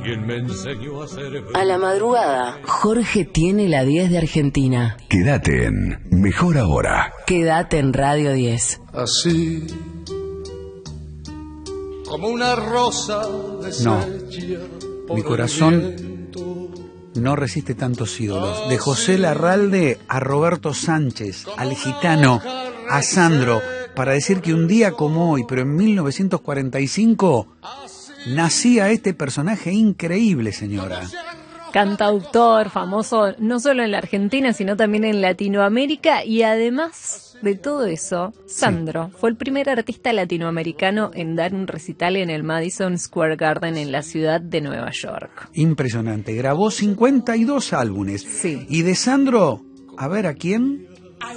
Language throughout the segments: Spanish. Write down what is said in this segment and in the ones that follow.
Alguien me enseñó a ser feliz. A la madrugada, Jorge tiene la 10 de Argentina. Quédate en Mejor Ahora. Quédate en Radio 10. Así como una rosa deshecha por mi el corazón viento. no resiste tantos ídolos. De José Larralde a Roberto Sánchez, al Gitano, a Sandro, para decir que un día como hoy, pero en 1945, nacía este personaje increíble, señora. Cantautor, famoso no solo en la Argentina, sino también en Latinoamérica, y además de todo eso, Sandro fue el primer artista latinoamericano en dar un recital en el Madison Square Garden en la ciudad de Nueva York. Impresionante, grabó 52 álbumes. Sí. Y de Sandro, a ver, ¿a quién?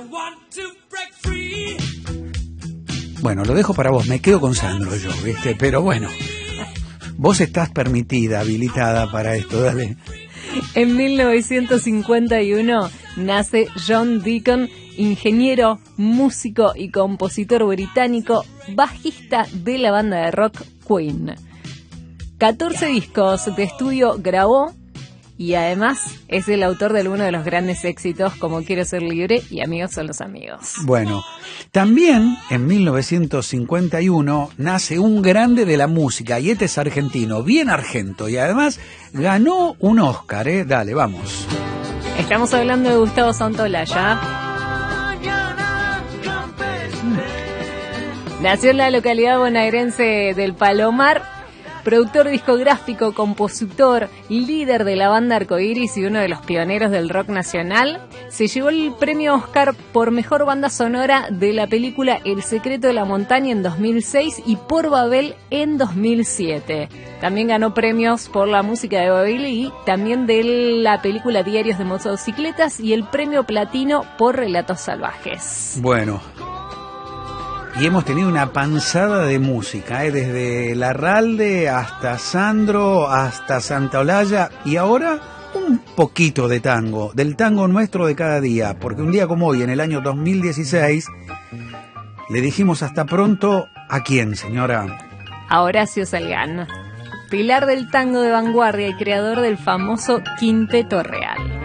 Bueno, lo dejo para vos, me quedo con Sandro yo, ¿viste? Pero bueno, vos estás permitida, habilitada para esto, dale. En 1951 nace John Deacon, ingeniero, músico y compositor británico, bajista de la banda de rock Queen. 14 discos de estudio grabó y además es el autor de algunos de los grandes éxitos como Quiero ser libre y Amigos son los amigos. Bueno, también en 1951 nace un grande de la música, y este es argentino, bien argento, y además ganó un Oscar, ¿eh? Dale, vamos. Estamos hablando de Gustavo Santaolalla. Nació en la localidad bonaerense del Palomar. Productor discográfico, compositor, líder de la banda Arcoiris y uno de los pioneros del rock nacional, se llevó el premio Oscar por mejor banda sonora de la película El secreto de la montaña en 2006 y por Babel en 2007. También ganó premios por la música de Babel y también de la película Diarios de motocicletas y el premio Platino por Relatos salvajes. Bueno, y hemos tenido una panzada de música, desde Larralde hasta Sandro, hasta Santaolalla, y ahora un poquito de tango, del tango nuestro de cada día, porque un día como hoy, en el año 2016, le dijimos hasta pronto, ¿a quién, señora? A Horacio Salgán, pilar del tango de vanguardia y creador del famoso Quinteto Real.